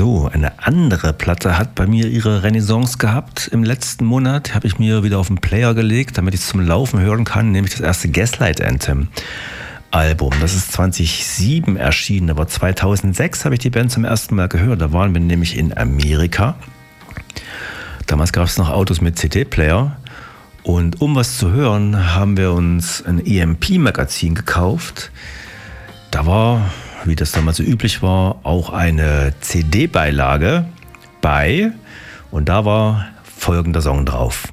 So, eine andere Platte hat bei mir ihre Renaissance gehabt. Im letzten Monat habe ich mir wieder auf den Player gelegt, damit ich es zum Laufen hören kann, nämlich das erste Gaslight Anthem Album. Das ist 2007 erschienen, aber 2006 habe ich die Band zum ersten Mal gehört. Da waren wir nämlich in Amerika. Damals gab es noch Autos mit CD-Player. Und um was zu hören, haben wir uns ein EMP-Magazin gekauft. Da war, wie das damals so üblich war, auch eine CD-Beilage bei. Und da war folgender Song drauf.